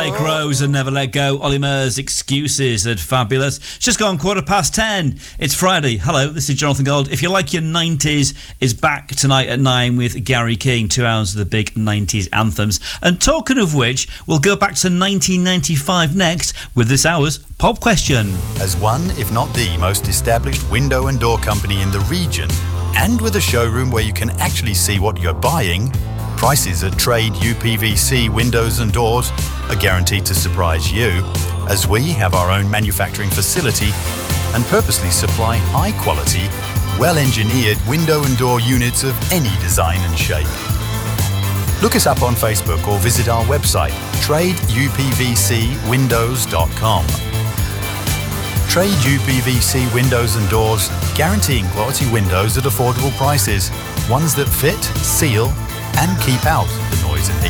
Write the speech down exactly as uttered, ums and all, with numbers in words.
Like Rose and Never Let Go, Ollie Murs, Excuses at Fabulous. It's just gone quarter past ten. It's Friday. Hello, this is Jonathan Gold. If You Like Your nineties is back tonight at nine with Gary King. Two hours of the big nineties anthems. And talking of which, we'll go back to nineteen ninety-five next with this hour's Pop Question. As one, if not the most established window and door company in the region, and with a showroom where you can actually see what you're buying, prices at Trade U P V C windows and doors are guaranteed to surprise you, as we have our own manufacturing facility and purposely supply high-quality, well-engineered window and door units of any design and shape. Look us up on Facebook or visit our website, trade u p v c windows dot com. Trade U P V C windows and doors, guaranteeing quality windows at affordable prices, ones that fit, seal, and keep out the noise and heat.